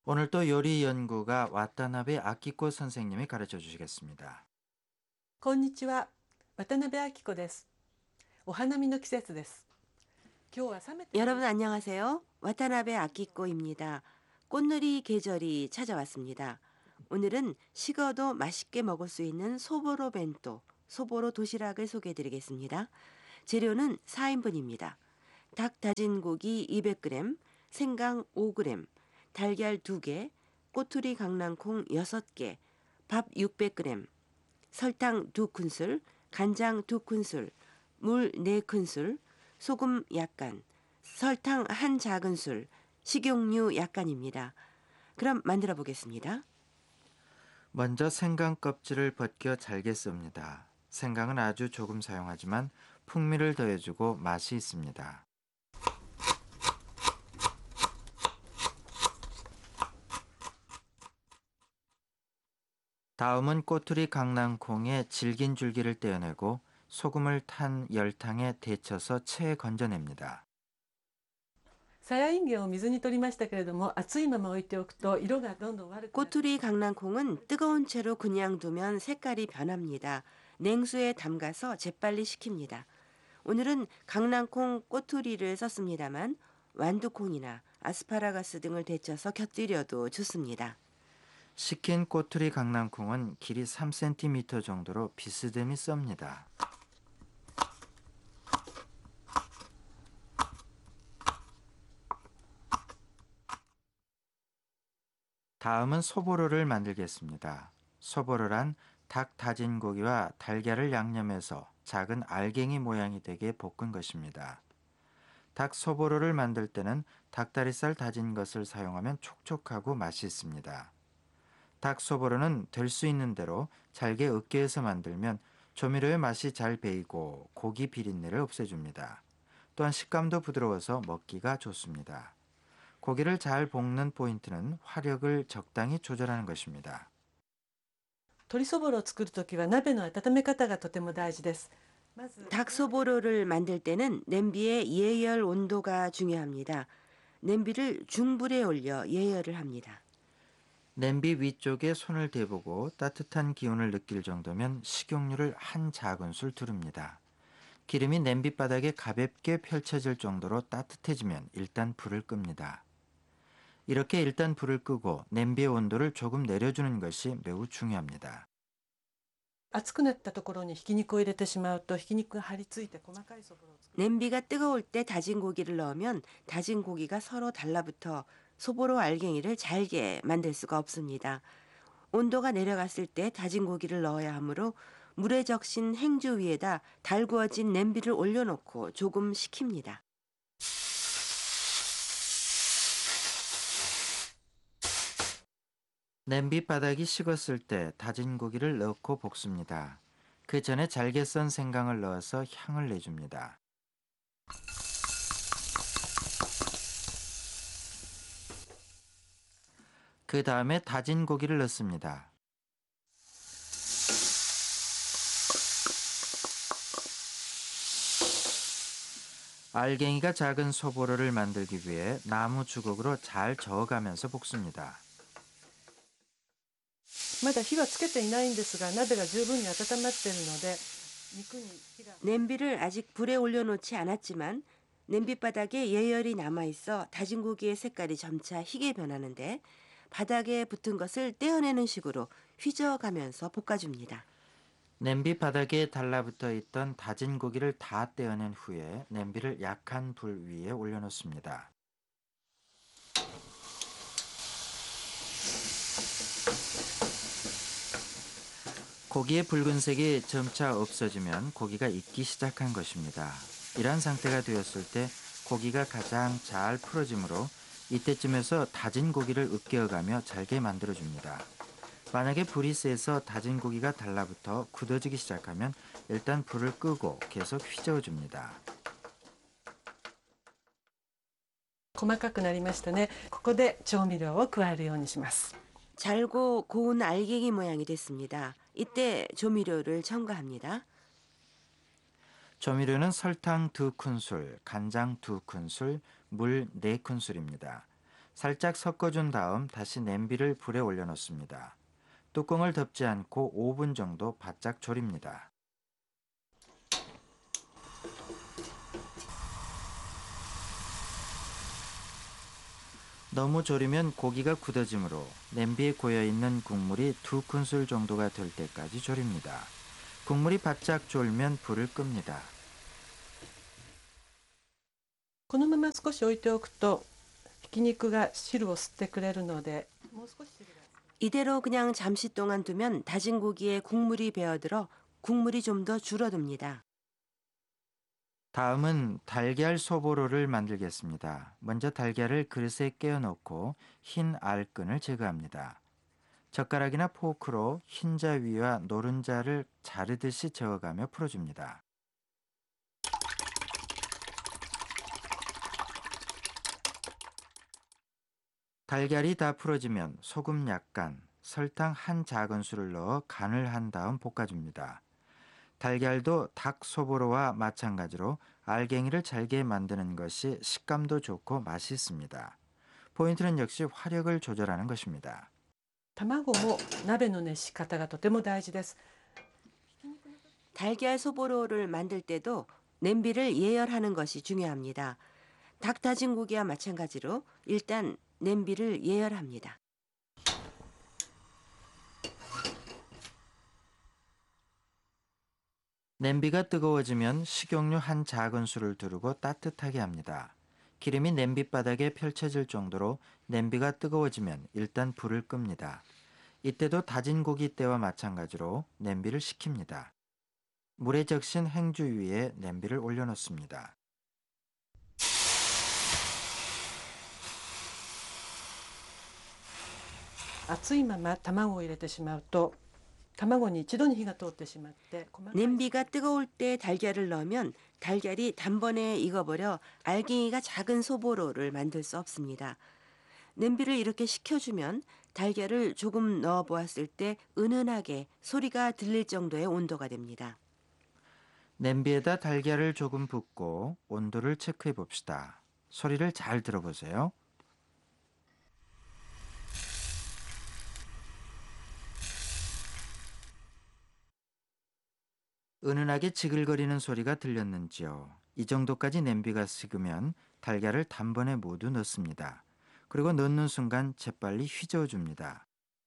오늘 또 요리 연구가 와타나베 아키코 선생님이 가르쳐 주시겠습니다. こんにちは。渡辺明子です。お花見の季節です。今日は冷めて美味 여러분 しい 안녕하세요. 와타나베 아키코입니다. 꽃놀이 계절이 찾아왔습니다. 오늘은 식어도 맛있게 먹을 수 있는 소보로 벤또, 소보로 도시락을 소개해 드리겠습니다. 재료는 4인분입니다. 닭 다진 고기 200g, 생강 5g, 달걀 2개, 꼬투리 강낭콩 6개, 밥 600g, 설탕 2큰술, 간장 2큰술, 물 4큰술, 소금 약간, 설탕 한 작은술, 식용유 약간입니다. 그럼 만들어 보겠습니다. 먼저 생강 껍질을 벗겨 잘게 씁니다. 생강은 아주 조금 사용하지만 풍미를 더해주고 맛이 있습니다. 다음은 꼬투리 강낭콩의 질긴 줄기를 떼어내고 소금을 탄 열탕에 데쳐서 체에 건져냅니다. さやいんげんを水に取りましたけれども、熱いまま置いておくと色がどんどん悪くなって 꼬투리 강낭콩은 뜨거운 채로 그냥 두면 색깔이 변합니다. 냉수에 담가서 재빨리 식힙니다. 오늘은 강낭콩 꼬투리를 썼습니다만 완두콩이나 아스파라거스 등을 데쳐서 곁들여도 좋습니다. 식힌 꼬투리 강낭콩은 길이 3cm 정도로 비스듬히 썹니다. 다음은 소보로를 만들겠습니다. 소보로란 닭 다진 고기와 달걀을 양념해서 작은 알갱이 모양이 되게 볶은 것입니다. 닭 소보로를 만들 때는 닭다리살 다진 것을 사용하면 촉촉하고 맛있습니다. 닭 소보로는 될 수 있는 대로 잘게 으깨서 만들면 조미료의 맛이 잘 배이고 고기 비린내를 없애줍니다. 또한 식감도 부드러워서 먹기가 좋습니다. 고기를 잘 볶는 포인트는 화력을 적당히 조절하는 것입니다. 鶏そぼろを作るときは鍋の温め方がとても大事です。まず 닭소보로를 만들 때는 냄비의 예열 온도가 중요합니다. 냄비를 중불에 올려 예열을 합니다. 냄비 위쪽에 손을 대보고 따뜻한 기운을 느낄 정도면 식용유를 한 작은술 두릅니다. 기름이 냄비 바닥에 가볍게 펼쳐질 정도로 따뜻해지면 일단 불을 끕니다. 이렇게 일단 불을 끄고 냄비의 온도를 조금 내려주는 것이 매우 중요합니다. 熱くなったところにひき肉を入れてしまうとひき肉が張り付いて細かいそぼろを作る 냄비가 뜨거울 때 다진 고기를 넣으면 다진 고기가 서로 달라붙어 소보로 알갱이를 잘게 만들 수가 없습니다. 온도가 내려갔을 때 다진 고기를 넣어야 하므로 물에 적신 행주 위에다 달구어진 냄비를 올려놓고 조금 식힙니다. 냄비 바닥이 식었을 때 다진 고기를 넣고 볶습니다. 그 전에 잘게 썬 생강을 넣어서 향을 내줍니다. 그 다음에 다진 고기를 넣습니다. 알갱이가 작은 소보로를 만들기 위해 나무 주걱으로 잘 저어가면서 볶습니다. まだ火はつけていないんですが、鍋が十分に温まっているので肉に火が 냄비를 아직 불에 올려놓지 않았지만 냄비 바닥에 예열이 남아있어 다진 고기의 색깔이 점차 희게 변하는데 바닥에 붙은 것을 떼어내는 식으로 휘저어가면서 볶아줍니다. 냄비 바닥에 달라붙어 있던 다진 고기를 다 떼어낸 후에 냄비를 약한 불 위에 올려놓습니다. 고기의 붉은색이 점차 없어지면 고기가 익기 시작한 것입니다. 이러한 상태가 되었을 때 고기가 가장 잘 풀어지므로 이때쯤에서 다진 고기를 으깨어가며 잘게 만들어줍니다. 만약에 불이 세서 다진 고기가 달라붙어 굳어지기 시작하면 일단 불을 끄고 계속 휘저어줍니다. 細かくなりましたね。ここで調味料を加えるようにします。 잘고 고운 알갱이 모양이 됐습니다. 이때 조미료를 첨가합니다. 조미료는 설탕 2큰술, 간장 2큰술, 물 4큰술입니다. 살짝 섞어준 다음 다시 냄비를 불에 올려놓습니다. 뚜껑을 덮지 않고 5분 정도 바짝 졸입니다. 너무 졸이면 고기가 굳어지므로 냄비에 고여있는 국물이 2큰술 정도가 될 때까지 졸입니다. 국물이 바짝 졸면 불을 끕니다. このまま少し置いておくとひき肉が汁を吸ってくれるので、もう少し汁が 이대로 그냥 잠시 동안 두면 다진 고기에 국물이 배어들어 국물이 좀 더 줄어듭니다. 다음은 달걀 소보로를 만들겠습니다. 먼저 달걀을 그릇에 깨어 넣고 흰 알끈을 제거합니다. 젓가락이나 포크로 흰자 위와 노른자를 자르듯이 저어가며 풀어줍니다. 달걀이 다 풀어지면 소금 약간, 설탕 한 작은술을 넣어 간을 한 다음 볶아줍니다. 달걀도 닭 소보로와 마찬가지로 알갱이를 잘게 만드는 것이 식감도 좋고 맛있습니다. 포인트는 역시 화력을 조절하는 것입니다. 卵も鍋の熱し方がとても大事です。 달걀 소보로를 만들 때도 냄비를 예열하는 것이 중요합니다. 닭 다진 고기와 마찬가지로 일단 냄비를 예열합니다. 냄비가 뜨거워지면 식용유 한 작은술을 두르고 따뜻하게 합니다. 기름이 냄비 바닥에 펼쳐질 정도로 냄비가 뜨거워지면 일단 불을 끕니다. 이때도 다진 고기 때와 마찬가지로 냄비를 식힙니다. 물에 적신 행주 위에 냄비를 올려놓습니다. 熱いまま卵を入れてしまうと卵に一度に火が通ってしまって細かい 냄비가 뜨거울 때 달걀을 넣으면 달걀이 단번에 익어버려 알갱이가 작은 소보로를 만들 수 없습니다. 냄비를 이렇게 식혀주면 달걀을 조금 넣어 보았을 때 은은하게 소리가 들릴 정도의 온도가 됩니다. 냄비에다 달걀을 조금 붓고 온도를 체크해 봅시다. 소리를 잘 들어보세요. 은은하게 지글거리는 소리가 들렸는지요. 이 정도까지 냄비가 식으면 달걀을 단번에 모두 넣습니다. 그리고 넣는 순간 재빨리 휘저어 줍니다.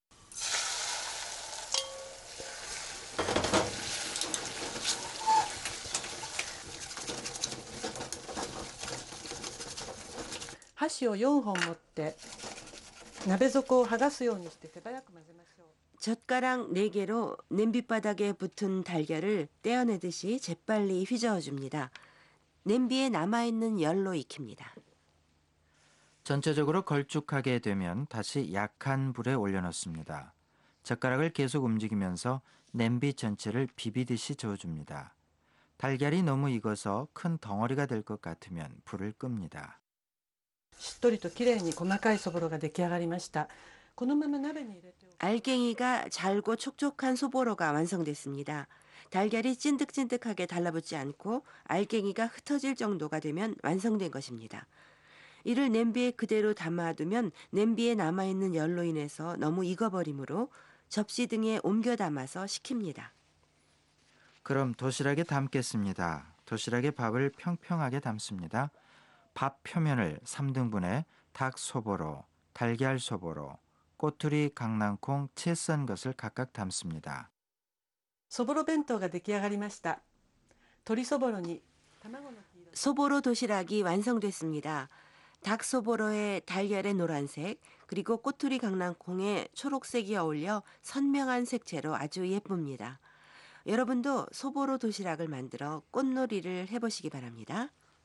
箸を4本持って鍋底を剥がすようにして手早く混ぜましょう。 젓가락 4개로 냄비 바닥에 붙은 달걀을 떼어내듯이 재빨리 휘저어 줍니다. 냄비에 남아있는 열로 익힙니다. 전체적으로 걸쭉하게 되면 다시 약한 불에 올려놓습니다. 젓가락을 계속 움직이면서 냄비 전체를 비비듯이 저어줍니다. 달걀이 너무 익어서 큰 덩어리가 될 것 같으면 불을 끕니다. しっとりときれいに細かいそぼろが出来上がりました。このまま鍋に入れておく 알갱이가 잘고 촉촉한 소보로가 완성됐습니다. 달걀이 찐득찐득하게 달라붙지 않고 알갱이가 흩어질 정도가 되면 완성된 것입니다. 이를 냄비에 그대로 담아두면 냄비에 남아있는 열로 인해서 너무 익어버리므로 접시 등에 옮겨 담아서 식힙니다. 그럼 도시락에 담겠습니다. 도시락에 밥을 평평하게 담습니다. 밥 표면을 3등분에 닭 소보로, 달걀 소보로, 꼬투리 강낭콩 채 썬 것을 각각 담습니다. そぼろ弁当が出来上がりました。鶏そぼろに卵の黄色 소보로 도시락이 완성됐습니다. 닭 소보로에 달걀의 노란색 그리고 꼬투리 강낭콩의 초록색이 어울려 선명한 색채로 아주 예쁩니다. 여러분도 소보로 도시락을 만들어 꽃놀이를 해보시기 바랍니다.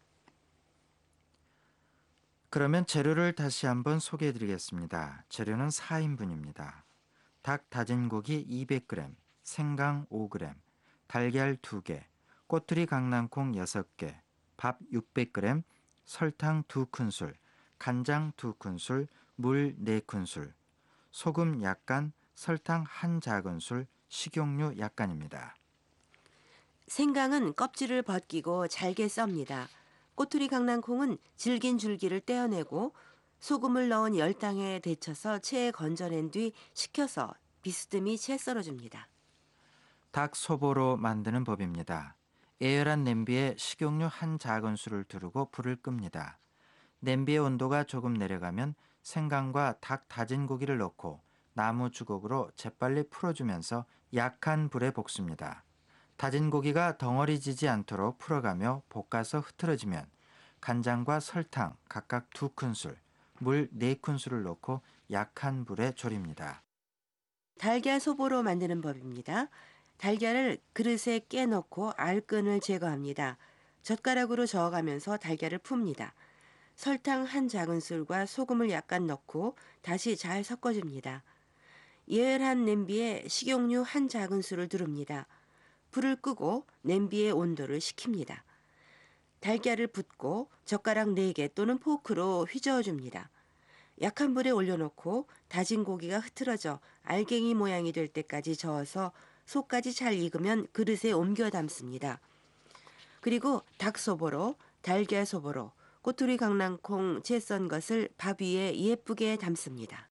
그러면 재료를 다시 한번 소개해 드리겠습니다. 재료는 4인분입니다. 닭 다진 고기 200g, 생강 5g, 달걀 2개, 꼬투리 강낭콩 6개, 밥 600g, 설탕 2큰술, 간장 2큰술, 물 4큰술, 소금 약간, 설탕 한 작은술, 식용유 약간입니다. 생강은 껍질을 벗기고 잘게 썹니다. 꼬투리 강낭콩은 질긴 줄기를 떼어내고 소금을 넣은 열당에 데쳐서 체에 건져낸 뒤 식혀서 비스듬히 채 썰어줍니다. 닭 소보로 만드는 법입니다. 예열한 냄비에 식용유 한 작은술을 두르고 불을 끕니다. 냄비의 온도가 조금 내려가면 생강과 닭 다진 고기를 넣고 나무 주걱으로 재빨리 풀어주면서 약한 불에 볶습니다. 다진 고기가 덩어리지지 않도록 풀어가며 볶아서 흐트러지면 간장과 설탕 각각 2큰술, 물 4큰술을 넣고 약한 불에 졸입니다. 달걀 소보로 만드는 법입니다. 달걀을 그릇에 깨놓고 알끈을 제거합니다. 젓가락으로 저어가면서 달걀을 풉니다. 설탕 한 작은술과 소금을 약간 넣고 다시 잘 섞어줍니다. 예열한 냄비에 식용유 한 작은술을 두릅니다. 불을 끄고 냄비의 온도를 식힙니다. 달걀을 붓고 젓가락 4개 또는 포크로 휘저어줍니다. 약한 불에 올려놓고 다진 고기가 흐트러져 알갱이 모양이 될 때까지 저어서 속까지 잘 익으면 그릇에 옮겨 담습니다. 그리고 닭소보로, 달걀 소보로, 꼬투리 강낭콩 채 썬 것을 밥 위에 예쁘게 담습니다.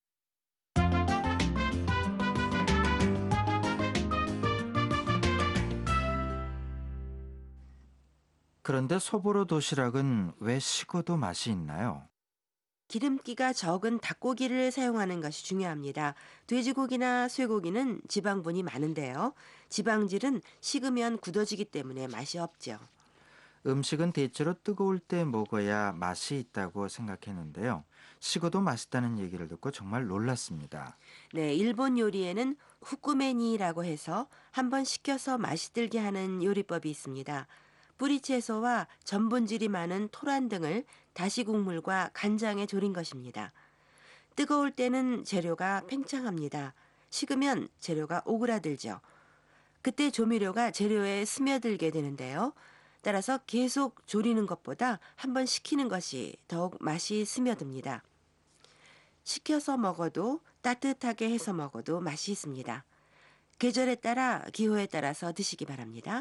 그런데 소보로 도시락은 왜 식어도 맛이 있나요? 기름기가 적은 닭고기를 사용하는 것이 중요합니다. 돼지고기나 쇠고기는 지방분이 많은데요. 지방질은 식으면 굳어지기 때문에 맛이 없죠. 음식은 대체로 뜨거울 때 먹어야 맛이 있다고 생각했는데요. 식어도 맛있다는 얘기를 듣고 정말 놀랐습니다. 네, 일본 요리에는 후쿠메니라고 해서 한번 식혀서 맛이 들게 하는 요리법이 있습니다. 뿌리채소와 전분질이 많은 토란 등을 다시 국물과 간장에 졸인 것입니다. 뜨거울 때는 재료가 팽창합니다. 식으면 재료가 오그라들죠. 그때 조미료가 재료에 스며들게 되는데요. 따라서 계속 졸이는 것보다 한번 식히는 것이 더욱 맛이 스며듭니다. 식혀서 먹어도 따뜻하게 해서 먹어도 맛이 있습니다. 계절에 따라 기호에 따라서 드시기 바랍니다.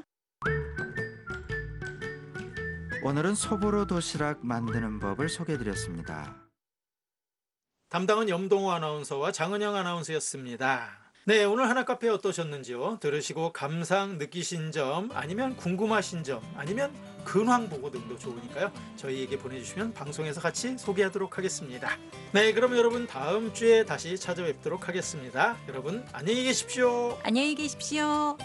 오늘은 소보로 도시락 만드는 법을 소개해드렸습니다. 담당은 염동호 아나운서와 장은영 아나운서였습니다. 네, 오늘 하나카페 어떠셨는지요? 들으시고 감상 느끼신 점, 아니면 궁금하신 점, 아니면 근황 보고 등도 좋으니까요. 저희에게 보내주시면 방송에서 같이 소개하도록 하겠습니다. 네, 그럼 여러분 다음 주에 다시 찾아뵙도록 하겠습니다. 여러분 안녕히 계십시오. 안녕히 계십시오.